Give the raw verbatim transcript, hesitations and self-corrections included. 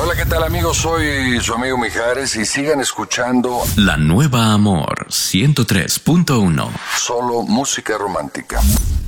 Hola, ¿qué tal, amigos? Soy su amigo Mijares y sigan escuchando La Nueva Amor ciento tres punto uno. solo música romántica.